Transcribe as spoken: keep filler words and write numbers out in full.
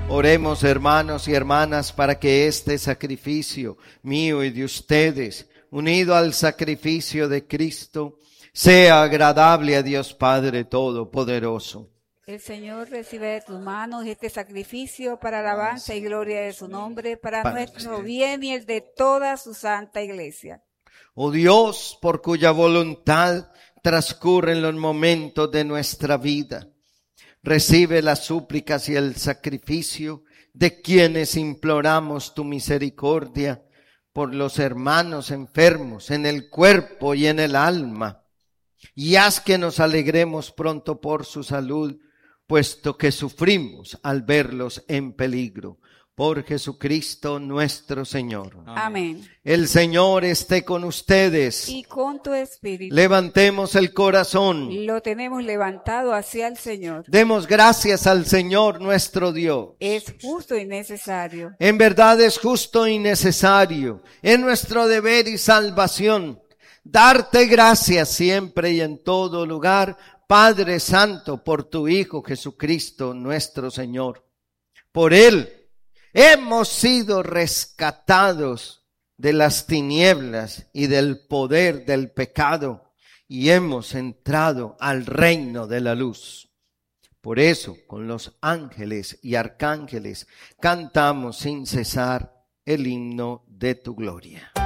Oremos, hermanos y hermanas, para que este sacrificio mío y de ustedes, unido al sacrificio de Cristo, sea agradable a Dios Padre Todopoderoso. El Señor recibe de tus manos este sacrificio para alabanza y gloria de su nombre, para Padre, nuestro bien y el de toda su santa iglesia. Oh Dios, por cuya voluntad transcurren los momentos de nuestra vida, recibe las súplicas y el sacrificio de quienes imploramos tu misericordia por los hermanos enfermos en el cuerpo y en el alma, y haz que nos alegremos pronto por su salud, puesto que sufrimos al verlos en peligro. Por Jesucristo nuestro Señor. Amén. El Señor esté con ustedes. Y con tu espíritu. Levantemos el corazón. Lo tenemos levantado hacia el Señor. Demos gracias al Señor nuestro Dios. Es justo y necesario. En verdad es justo y necesario. Es nuestro deber y salvación darte gracias siempre y en todo lugar, Padre Santo, por tu Hijo Jesucristo nuestro Señor. Por Él hemos sido rescatados de las tinieblas y del poder del pecado y hemos entrado al reino de la luz. Por eso, con los ángeles y arcángeles, cantamos sin cesar el himno de tu gloria.